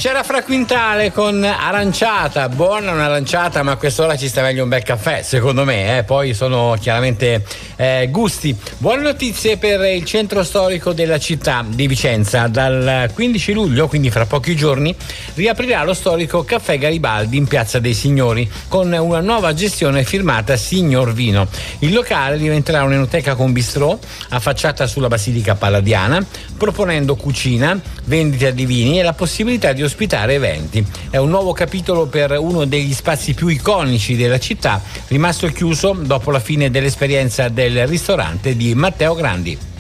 c'era Fra Quintale con Aranciata, buona un'aranciata, ma a quest'ora ci sta meglio un bel caffè, secondo me, poi sono chiaramente gusti. Buone notizie per il centro storico della città di Vicenza. Dal 15 luglio, quindi fra pochi giorni, riaprirà lo storico Caffè Garibaldi in Piazza dei Signori con una nuova gestione firmata Signor Vino. Il locale diventerà un'enoteca con bistrò affacciata sulla Basilica Palladiana, proponendo cucina, vendita di vini e la possibilità di ospitare eventi. È un nuovo capitolo per uno degli spazi più iconici della città, rimasto chiuso dopo la fine dell'esperienza del ristorante di Matteo Grandi.